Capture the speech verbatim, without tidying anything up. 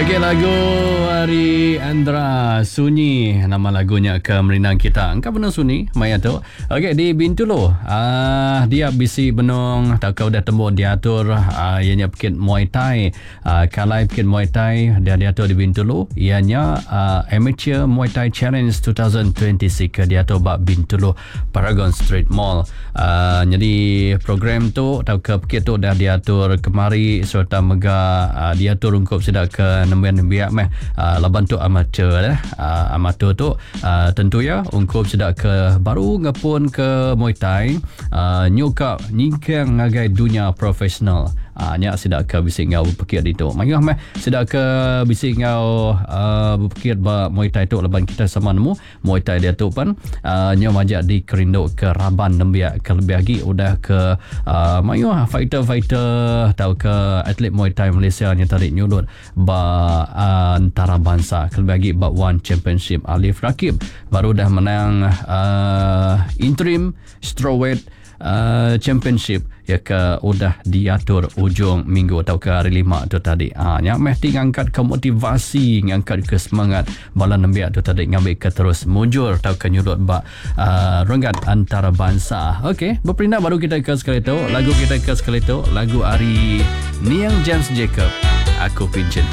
Okey, lagu Ari Andra Sunyi, nama lagunya Kemeninang Kita. Engkau benar Sunyi Maya tu. Okey, di Bintulu uh, dia bisi benung tak kau dah tembok diatur uh, ianya pikir Muay Thai. Uh, kalai pikir Muay Thai dia diatur di Bintulu ianya uh, Amateur Muay Thai Challenge dua ribu dua puluh enam diatur bak Bintulu Paragon Street Mall. Uh, jadi program tu tak kau pikir tu dah diatur kemari serta mega uh, diatur ungkup sidak ke nembian biak meh uh, laban tu amateur dah uh, amateur tu uh, tentu ya ungkup sidak ke baru ngapun ke Muay Thai uh, nyukap nyingkang ngagai dunia profesional. Ah, nya sidak ke bisik ngau berpikir itu. Mayuh meh sidak ke bisik ngau uh, berpikir ba Muay Thai tu laban kita sama nemu Muay Thai dia tu pun uh, nya majak di kerindo ke Raban nembia ke lebih lagi udah ke uh, mayuh fighter-fighter tau ke atlet Muay Thai Malaysia nya tarik nyulut ba uh, antara bangsa ke lebih lagi ba One Championship. Alif Rakib baru dah menang uh, interim strawweight Uh, championship ya ke udah diatur ujung minggu atau ke hari lima tu tadi. Ah, yang mesti ngangkat ke motivasi, ngangkat ke semangat bala nembiak tu tadi ngambil ke terus mujur atau ke nyulut bak uh, renggat antara bangsa. Okey, berperindah baru kita ke sekali tu. Lagu kita ke sekali tu lagu Ari Niang James Jacob, Aku Pincin.